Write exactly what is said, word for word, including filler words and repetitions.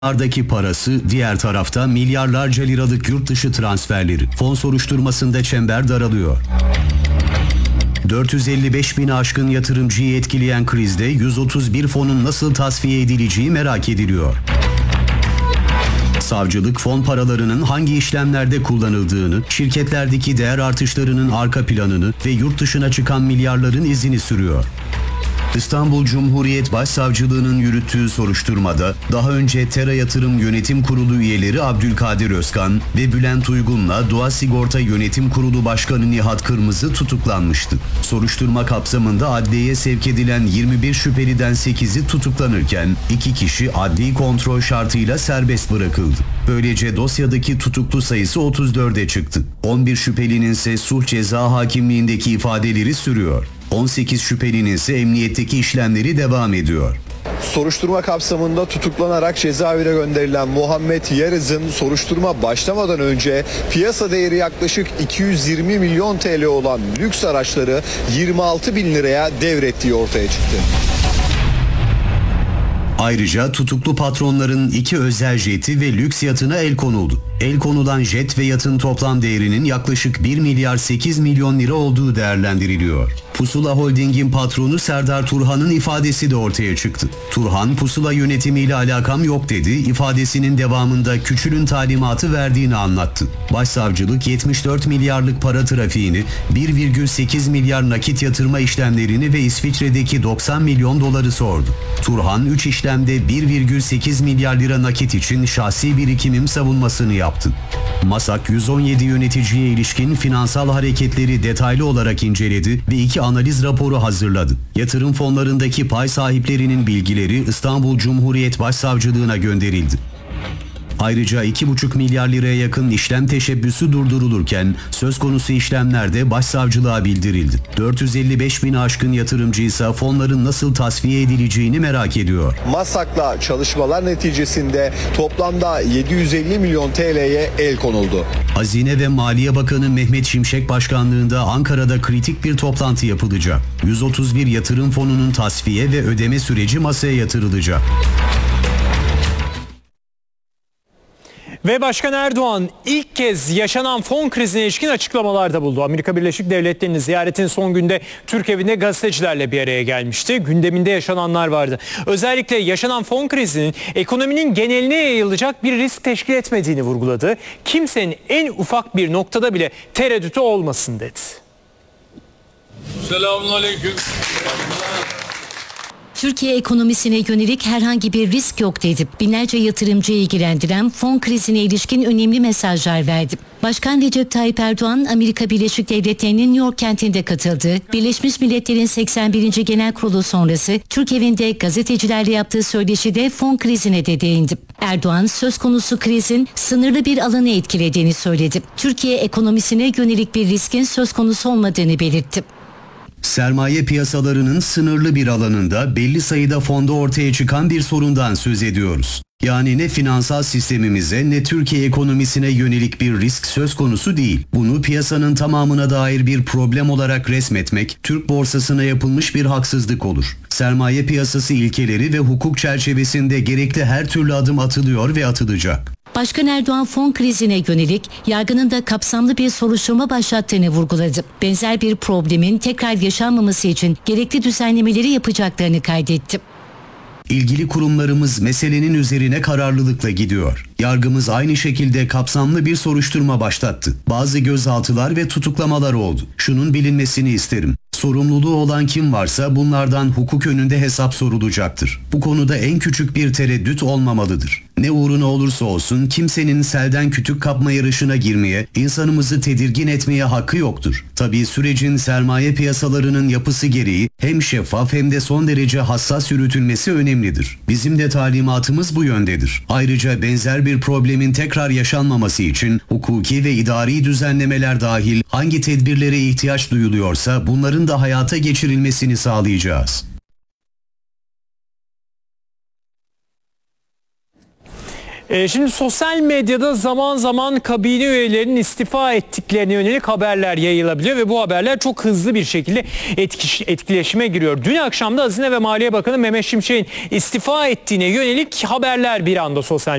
Ardaki parası, diğer tarafta milyarlarca liralık yurt dışı transferleri. Fon soruşturmasında çember daralıyor. dört yüz elli beş bini aşkın yatırımcıyı etkileyen krizde yüz otuz bir fonun nasıl tasfiye edileceği merak ediliyor. Savcılık fon paralarının hangi işlemlerde kullanıldığını, şirketlerdeki değer artışlarının arka planını ve yurt dışına çıkan milyarların izini sürüyor. İstanbul Cumhuriyet Başsavcılığı'nın yürüttüğü soruşturmada daha önce Tera Yatırım Yönetim Kurulu üyeleri Abdülkadir Özkan ve Bülent Uygun'la Doğa Sigorta Yönetim Kurulu Başkanı Nihat Kırmızı tutuklanmıştı. Soruşturma kapsamında adliyeye sevk edilen yirmi bir şüpheliden sekizi tutuklanırken iki kişi adli kontrol şartıyla serbest bırakıldı. Böylece dosyadaki tutuklu sayısı otuz dörde çıktı. on bir şüphelinin ise sulh ceza hakimliğindeki ifadeleri sürüyor. on sekiz şüphelinin ise emniyetteki işlemleri devam ediyor. Soruşturma kapsamında tutuklanarak cezaevine gönderilen Muhammed Yarız'ın soruşturma başlamadan önce piyasa değeri yaklaşık iki yüz yirmi milyon T L olan lüks araçları yirmi altı bin liraya devrettiği ortaya çıktı. Ayrıca tutuklu patronların iki özel jeti ve lüks yatına el konuldu. El konulan jet ve yatın toplam değerinin yaklaşık bir milyar sekiz milyon lira olduğu değerlendiriliyor. Pusula Holding'in patronu Serdar Turhan'ın ifadesi de ortaya çıktı. Turhan, Pusula yönetimiyle alakam yok dedi, ifadesinin devamında Küçül'ün talimatı verdiğini anlattı. Başsavcılık yetmiş dört milyarlık para trafiğini, bir virgül sekiz milyar nakit yatırma işlemlerini ve İsviçre'deki doksan milyon doları sordu. Turhan, üç işlemde bir virgül sekiz milyar lira nakit için şahsi birikimim savunmasını yaptı. MASAK yüz on yedi yöneticiye ilişkin finansal hareketleri detaylı olarak inceledi ve iki analiz raporu hazırladı. Yatırım fonlarındaki pay sahiplerinin bilgileri İstanbul Cumhuriyet Başsavcılığına gönderildi. Ayrıca iki buçuk milyar liraya yakın işlem teşebbüsü durdurulurken söz konusu işlemlerde başsavcılığa bildirildi. dört yüz elli beş bini aşkın yatırımcı ise fonların nasıl tasfiye edileceğini merak ediyor. MASAK'la çalışmalar neticesinde toplamda yedi yüz elli milyon T L'ye el konuldu. Hazine ve Maliye Bakanı Mehmet Şimşek başkanlığında Ankara'da kritik bir toplantı yapılacak. yüz otuz bir yatırım fonunun tasfiye ve ödeme süreci masaya yatırılacak. Ve Başkan Erdoğan ilk kez yaşanan fon krizine ilişkin açıklamalarda bulundu. Amerika Birleşik Devletleri'nin ziyaretin son günde Türk evinde gazetecilerle bir araya gelmişti. Gündeminde yaşananlar vardı. Özellikle yaşanan fon krizinin ekonominin geneline yayılacak bir risk teşkil etmediğini vurguladı. Kimsenin en ufak bir noktada bile tereddütü olmasın dedi. Selamünaleyküm. Türkiye ekonomisine yönelik herhangi bir risk yok dedi. Binlerce yatırımcıyı ilgilendiren fon krizine ilişkin önemli mesajlar verdi. Başkan Recep Tayyip Erdoğan, Amerika Birleşik Devletleri'nin New York kentinde katıldığı Birleşmiş Milletler'in seksen birinci Genel Kurulu sonrası Türk evinde gazetecilerle yaptığı söyleşide fon krizine de değindi. Erdoğan, söz konusu krizin sınırlı bir alanı etkilediğini söyledi. Türkiye ekonomisine yönelik bir riskin söz konusu olmadığını belirtti. Sermaye piyasalarının sınırlı bir alanında belli sayıda fonda ortaya çıkan bir sorundan söz ediyoruz. Yani ne finansal sistemimize ne Türkiye ekonomisine yönelik bir risk söz konusu değil. Bunu piyasanın tamamına dair bir problem olarak resmetmek, Türk borsasına yapılmış bir haksızlık olur. Sermaye piyasası ilkeleri ve hukuk çerçevesinde gerekli her türlü adım atılıyor ve atılacak. Başkan Erdoğan fon krizine yönelik yargının da kapsamlı bir soruşturma başlattığını vurguladı. Benzer bir problemin tekrar yaşanmaması için gerekli düzenlemeleri yapacaklarını kaydetti. İlgili kurumlarımız meselenin üzerine kararlılıkla gidiyor. Yargımız aynı şekilde kapsamlı bir soruşturma başlattı. Bazı gözaltılar ve tutuklamalar oldu. Şunun bilinmesini isterim. Sorumluluğu olan kim varsa bunlardan hukuk önünde hesap sorulacaktır. Bu konuda en küçük bir tereddüt olmamalıdır. Ne uğruna olursa olsun kimsenin selden kütük kapma yarışına girmeye, insanımızı tedirgin etmeye hakkı yoktur. Tabii sürecin sermaye piyasalarının yapısı gereği hem şeffaf hem de son derece hassas yürütülmesi önemlidir. Bizim de talimatımız bu yöndedir. Ayrıca benzer bir problemin tekrar yaşanmaması için hukuki ve idari düzenlemeler dahil hangi tedbirlere ihtiyaç duyuluyorsa bunların da hayata geçirilmesini sağlayacağız. Ee, şimdi sosyal medyada zaman zaman kabine üyelerinin istifa ettiklerine yönelik haberler yayılabiliyor ve bu haberler çok hızlı bir şekilde etkiş, etkileşime giriyor. Dün akşam da Hazine ve Maliye Bakanı Mehmet Şimşek'in istifa ettiğine yönelik haberler bir anda sosyal